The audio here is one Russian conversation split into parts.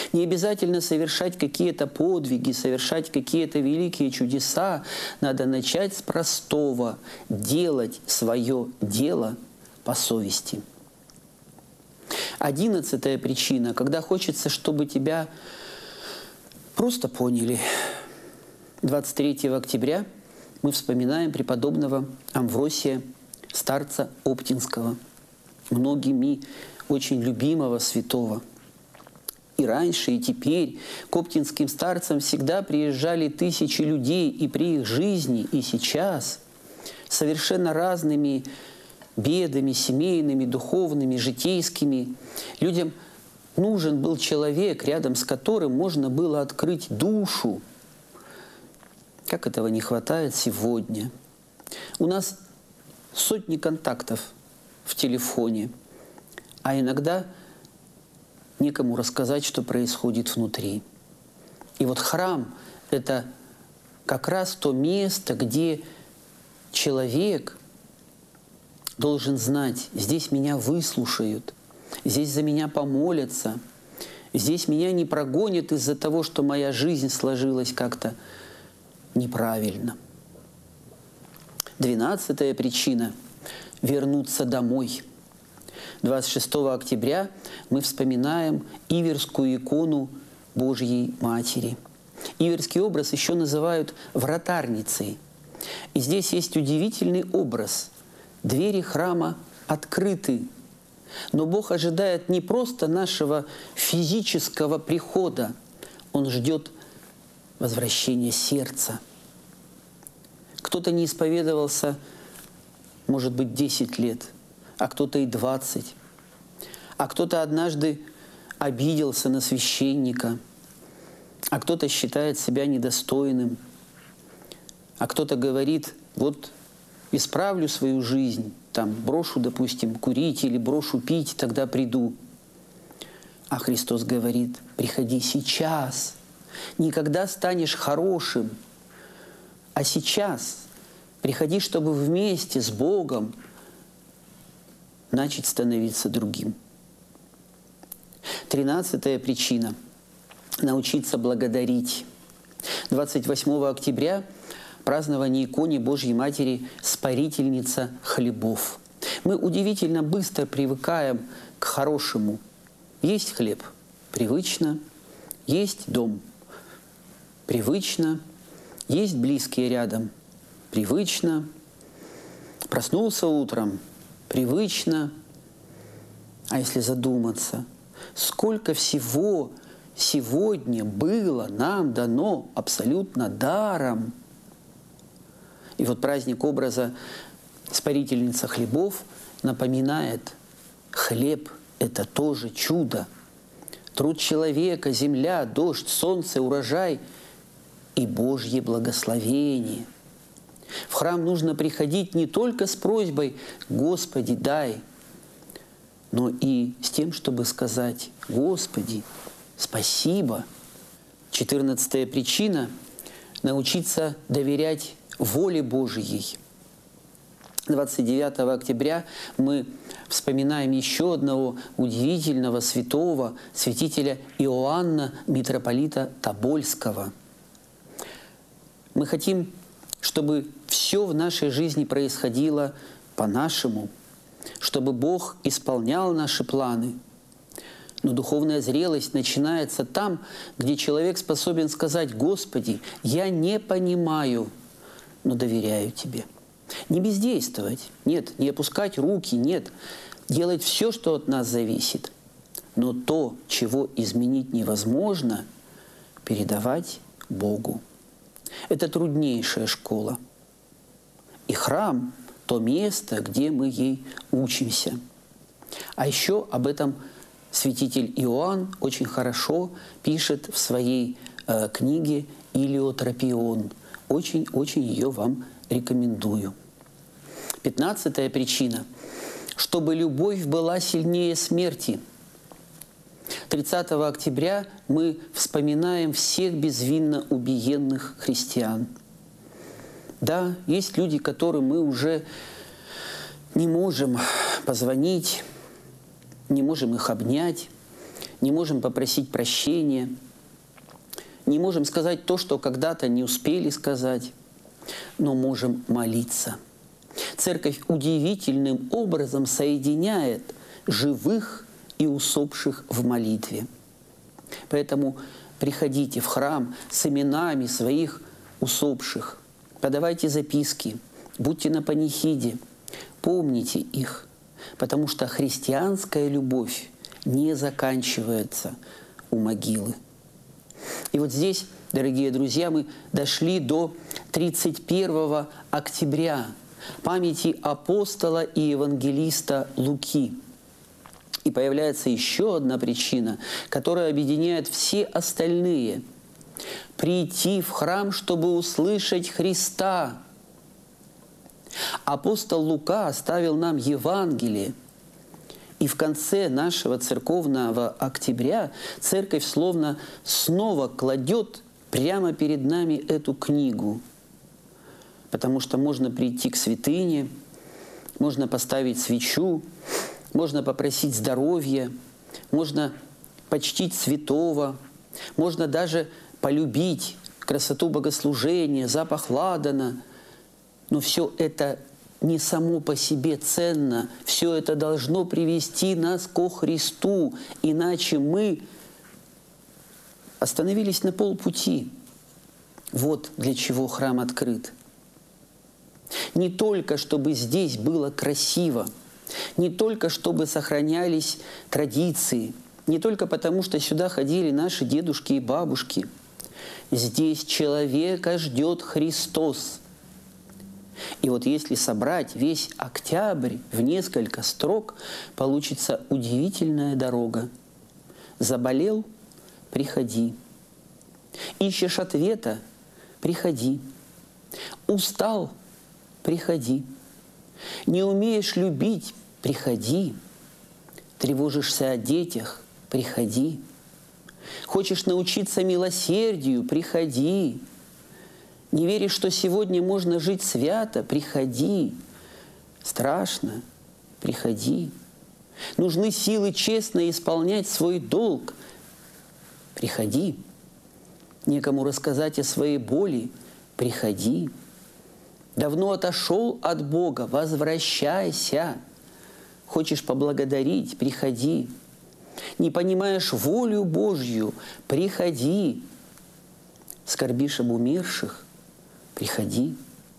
Не обязательно совершать какие-то подвиги, совершать какие-то великие чудеса. Надо начать с простого – делать свое дело по совести. 11-я причина, когда хочется, чтобы тебя просто поняли. 23 октября мы вспоминаем преподобного Амвросия, старца Оптинского, многими очень любимого святого. И раньше, и теперь к оптинским старцам всегда приезжали тысячи людей, и при их жизни, и сейчас, совершенно разными бедами, семейными, духовными, житейскими. Людям нужен был человек, рядом с которым можно было открыть душу. Как этого не хватает сегодня? У нас сотни контактов в телефоне, а иногда некому рассказать, что происходит внутри. И вот храм – это как раз то место, где человек должен знать, здесь меня выслушают, здесь за меня помолятся, здесь меня не прогонят из-за того, что моя жизнь сложилась как-то неправильно. 12-я причина – вернуться домой. 26 октября мы вспоминаем иверскую икону Божьей Матери. Иверский образ еще называют вратарницей. И здесь есть удивительный образ. Двери храма открыты. Но Бог ожидает не просто нашего физического прихода. Он ждет возвращения сердца. Кто-то не исповедовался, может быть, 10 лет, а кто-то и 20. А кто-то однажды обиделся на священника, а кто-то считает себя недостойным, а кто-то говорит, вот исправлю свою жизнь, там, брошу, допустим, курить или брошу пить, тогда приду. А Христос говорит, приходи сейчас, не когда станешь хорошим, а сейчас. Приходи, чтобы вместе с Богом начать становиться другим. 13-я причина – научиться благодарить. 28 октября празднование иконе Божьей Матери «Спарительница хлебов». Мы удивительно быстро привыкаем к хорошему. Есть хлеб – привычно, есть дом – привычно, есть близкие рядом – привычно, проснулся утром – привычно. А если задуматься, сколько всего сегодня было нам дано абсолютно даром. И вот праздник образа «Спарительница хлебов» напоминает, хлеб – это тоже чудо. Труд человека, земля, дождь, солнце, урожай и Божье благословение. В храм нужно приходить не только с просьбой «Господи, дай», но и с тем, чтобы сказать «Господи, спасибо». 14-я причина – научиться доверять воле Божьей. 29 октября мы вспоминаем еще одного удивительного святого, святителя Иоанна, митрополита Тобольского. Мы хотим, чтобы все в нашей жизни происходило по-нашему, чтобы Бог исполнял наши планы. Но духовная зрелость начинается там, где человек способен сказать: «Господи, я не понимаю, но доверяю Тебе». Не бездействовать, нет, не опускать руки, нет, делать все, что от нас зависит. Но то, чего изменить невозможно, передавать Богу. Это труднейшая школа. И храм – то место, где мы ей учимся. А еще об этом святитель Иоанн очень хорошо пишет в своей книге «Илиотропион». Очень-очень ее вам рекомендую. 15-я причина – чтобы любовь была сильнее смерти. 30 октября мы вспоминаем всех безвинно убиенных христиан. Да, есть люди, которым мы уже не можем позвонить, не можем их обнять, не можем попросить прощения, не можем сказать то, что когда-то не успели сказать, но можем молиться. Церковь удивительным образом соединяет живых и усопших в молитве. Поэтому приходите в храм с именами своих усопших, подавайте записки, будьте на панихиде, помните их, потому что христианская любовь не заканчивается у могилы. И вот здесь, дорогие друзья, мы дошли до 31 октября, памяти апостола и евангелиста Луки. И появляется еще одна причина, которая объединяет все остальные. Прийти в храм, чтобы услышать Христа. Апостол Лука оставил нам Евангелие. И в конце нашего церковного октября церковь словно снова кладет прямо перед нами эту книгу. Потому что можно прийти к святыне, можно поставить свечу, можно попросить здоровья, можно почтить святого, можно даже полюбить красоту богослужения, запах ладана. Но все это не само по себе ценно, все это должно привести нас ко Христу, иначе мы остановились на полпути. Вот для чего храм открыт. Не только, чтобы здесь было красиво, не только, чтобы сохранялись традиции, не только потому, что сюда ходили наши дедушки и бабушки. Здесь человека ждет Христос. И вот если собрать весь октябрь в несколько строк, получится удивительная дорога. Заболел – приходи. Ищешь ответа – приходи. Устал – приходи. Не умеешь любить – приходи. Тревожишься о детях – приходи. Хочешь научиться милосердию – приходи. Не веришь, что сегодня можно жить свято – приходи. Страшно – приходи. Нужны силы честно исполнять свой долг – приходи. Некому рассказать о своей боли – приходи. Давно отошел от Бога – возвращайся. Хочешь поблагодарить – приходи. Не понимаешь волю Божью – приходи. Скорбишь об умерших – приходи.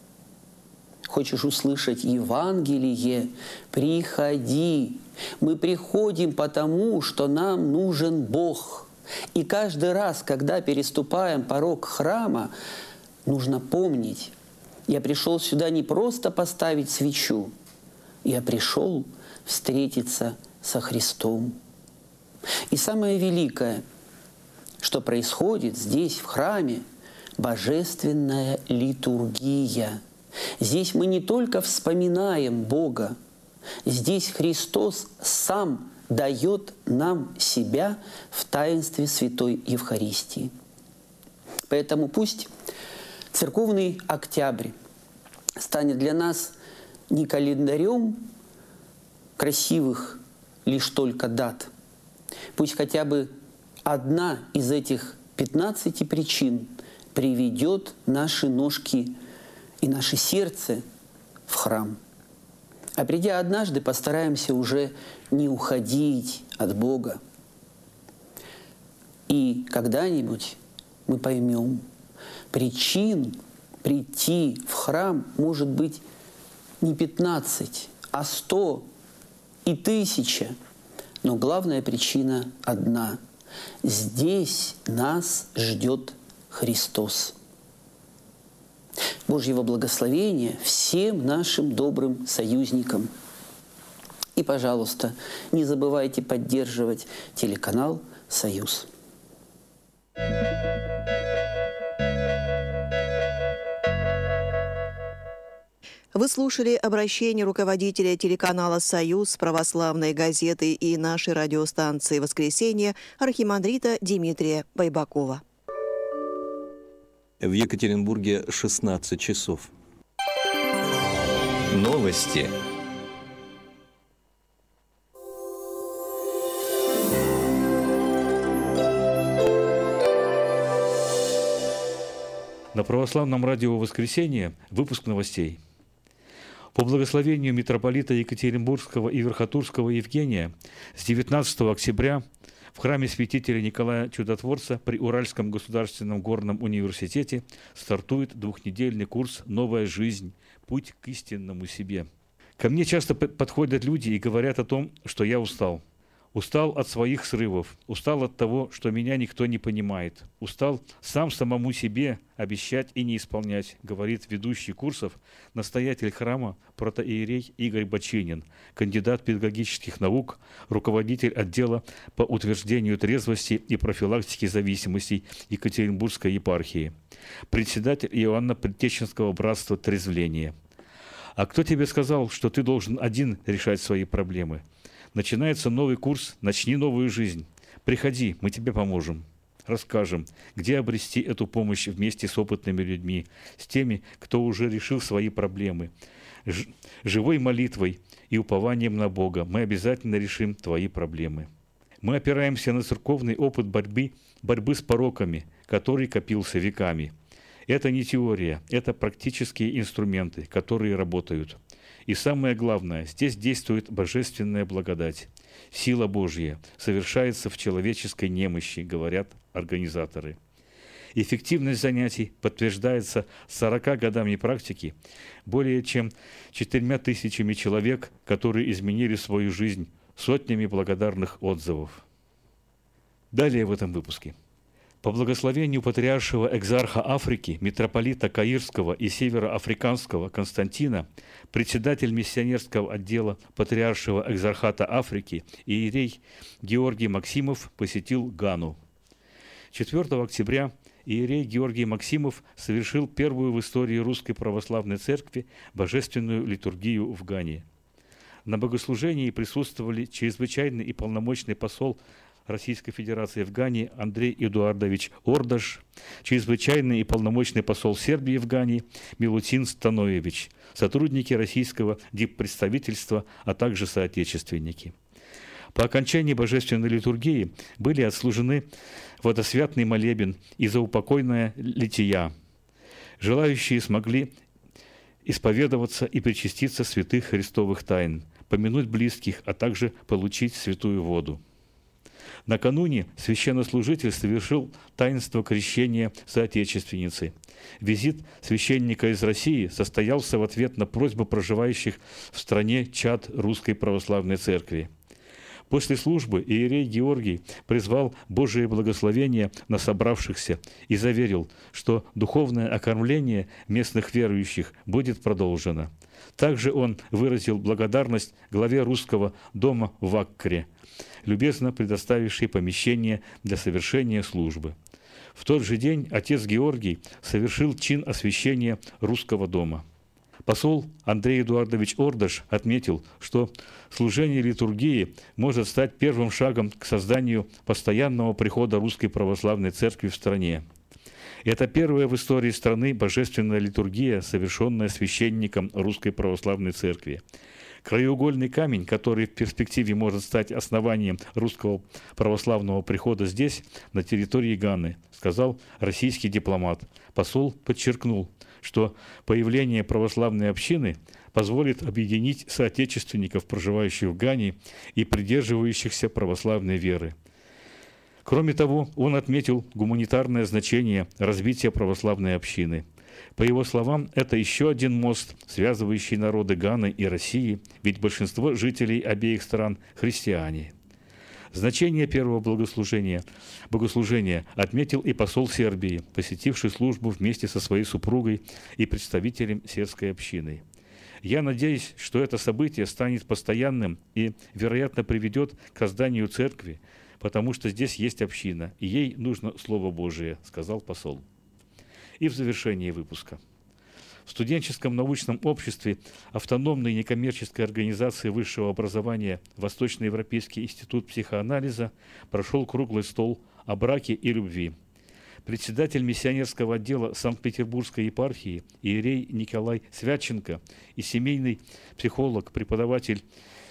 Хочешь услышать Евангелие – приходи. Мы приходим потому, что нам нужен Бог. И каждый раз, когда переступаем порог храма, нужно помнить, я пришел сюда не просто поставить свечу, я пришел встретиться со Христом. И самое великое, что происходит здесь, в храме, божественная литургия. Здесь мы не только вспоминаем Бога, здесь Христос сам дает нам себя в таинстве Святой Евхаристии. Поэтому пусть церковный октябрь станет для нас не календарем красивых лишь только дат. Пусть хотя бы одна из этих 15 причин приведет наши ножки и наше сердце в храм. А придя однажды, постараемся уже не уходить от Бога. И когда-нибудь мы поймем, причин прийти в храм может быть не 15, а 100 и 1000. Но главная причина одна. Здесь нас ждет Христос. Божьего благословения всем нашим добрым союзникам. И, пожалуйста, не забывайте поддерживать телеканал «Союз». Вы слушали обращение руководителя телеканала «Союз», православной газеты и нашей радиостанции «Воскресенье» архимандрита Дмитрия Байбакова. В Екатеринбурге 16 часов. Новости. На православном радио «Воскресенье» выпуск новостей. По благословению митрополита Екатеринбургского и Верхотурского Евгения с 19 октября в храме святителя Николая Чудотворца при Уральском государственном горном университете стартует двухнедельный курс «Новая жизнь. Путь к истинному себе». Ко мне часто подходят люди и говорят о том, что я устал. Устал от своих срывов, устал от того, что меня никто не понимает, устал сам самому себе обещать и не исполнять, говорит ведущий курсов, настоятель храма, протоиерей Игорь Бочинин, кандидат педагогических наук, руководитель отдела по утверждению трезвости и профилактике зависимостей Екатеринбургской епархии, председатель Иоанно-Предтеченского братства трезвления. А кто тебе сказал, что ты должен один решать свои проблемы? Начинается новый курс «Начни новую жизнь». Приходи, мы тебе поможем. Расскажем, где обрести эту помощь вместе с опытными людьми, с теми, кто уже решил свои проблемы. Живой молитвой и упованием на Бога мы обязательно решим твои проблемы. Мы опираемся на церковный опыт борьбы с пороками, который копился веками. Это не теория, это практические инструменты, которые работают. И самое главное, здесь действует божественная благодать. Сила Божья совершается в человеческой немощи, говорят организаторы. Эффективность занятий подтверждается 40 годами практики, более чем 4000 человек, которые изменили свою жизнь, сотнями благодарных отзывов. Далее в этом выпуске. По благословению патриаршего экзарха Африки, митрополита Каирского и североафриканского Константина, председатель миссионерского отдела патриаршего экзархата Африки иерей Георгий Максимов посетил Гану. 4 октября иерей Георгий Максимов совершил первую в истории Русской Православной Церкви божественную литургию в Гане. На богослужении присутствовали чрезвычайный и полномочный посол Российской Федерации в Гане Андрей Эдуардович Ордаш, чрезвычайный и полномочный посол Сербии в Гане Милутин Становевич, сотрудники российского диппредставительства, а также соотечественники. По окончании божественной литургии были отслужены водосвятный молебен и заупокойная лития. Желающие смогли исповедоваться и причаститься святых христовых тайн, помянуть близких, а также получить святую воду. Накануне священнослужитель совершил таинство крещения соотечественницы. Визит священника из России состоялся в ответ на просьбу проживающих в стране чад Русской Православной Церкви. После службы иерей Георгий призвал Божие благословение на собравшихся и заверил, что духовное окормление местных верующих будет продолжено. Также он выразил благодарность главе русского дома в Аккре, любезно предоставившей помещение для совершения службы. В тот же день отец Георгий совершил чин освящения русского дома. Посол Андрей Эдуардович Ордаш отметил, что служение литургии может стать первым шагом к созданию постоянного прихода Русской Православной Церкви в стране. Это первая в истории страны божественная литургия, совершенная священником Русской Православной Церкви. Краеугольный камень, который в перспективе может стать основанием русского православного прихода здесь, на территории Ганы, сказал российский дипломат. Посол подчеркнул, что появление православной общины позволит объединить соотечественников, проживающих в Гане и придерживающихся православной веры. Кроме того, он отметил гуманитарное значение развития православной общины. По его словам, это еще один мост, связывающий народы Ганы и России, ведь большинство жителей обеих стран – христиане. Значение первого богослужения отметил и посол Сербии, посетивший службу вместе со своей супругой и представителем сербской общины. Я надеюсь, что это событие станет постоянным и, вероятно, приведет к созданию церкви, потому что здесь есть община, и ей нужно Слово Божие, сказал посол. И в завершении выпуска. В студенческом научном обществе автономной некоммерческой организации высшего образования Восточноевропейский институт психоанализа прошел круглый стол о браке и любви. Председатель миссионерского отдела Санкт-Петербургской епархии иерей Николай Святченко и семейный психолог, преподаватель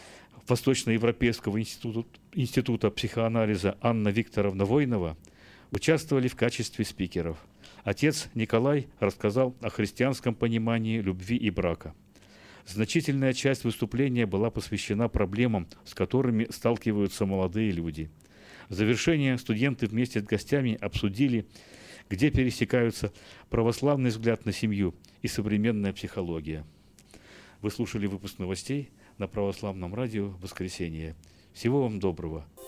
Восточноевропейского института психоанализа Анна Викторовна Войнова участвовали в качестве спикеров. Отец Николай рассказал о христианском понимании любви и брака. Значительная часть выступления была посвящена проблемам, с которыми сталкиваются молодые люди. В завершение студенты вместе с гостями обсудили, где пересекаются православный взгляд на семью и современная психология. Вы слушали выпуск новостей на Православном радио «Воскресенье». Всего вам доброго.